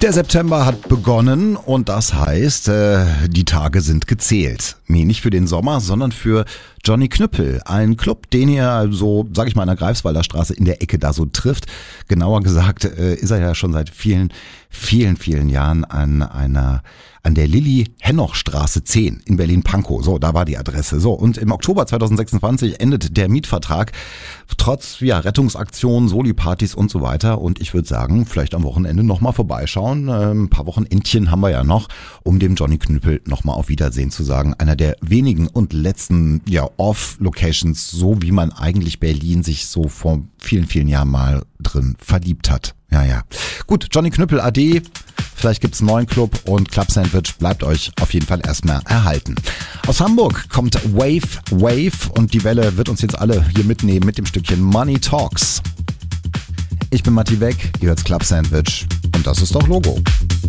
Der September hat begonnen und das heißt, die Tage sind gezählt. Nee, nicht für den Sommer, sondern für Johnny Knüppel. Ein Club, den ihr so, sag ich mal, an der Greifswalder Straße in der Ecke da so trifft. Genauer gesagt ist er ja schon seit vielen Jahren an der Lilly-Henoch-Straße 10 in Berlin-Pankow. So, da war die Adresse. So, und im Oktober 2026 endet der Mietvertrag trotz Rettungsaktionen, Soli-Partys und so weiter. Und ich würde sagen, vielleicht am Wochenende nochmal vorbeischauen. Ein paar Wochenendchen haben wir ja noch, um dem Johnny Knüppel nochmal auf Wiedersehen zu sagen. Einer der wenigen und letzten Off-Locations, so wie man eigentlich Berlin sich so vor vielen Jahren mal drin verliebt hat. Ja. Gut, Johnny Knüppel AD. Vielleicht gibt's einen neuen Club und Club Sandwich bleibt euch auf jeden Fall erstmal erhalten. Aus Hamburg kommt Wave und die Welle wird uns jetzt alle hier mitnehmen mit dem Stückchen Money Talks. Ich bin Matti Weck, ihr hört's Club Sandwich und das ist doch Logo.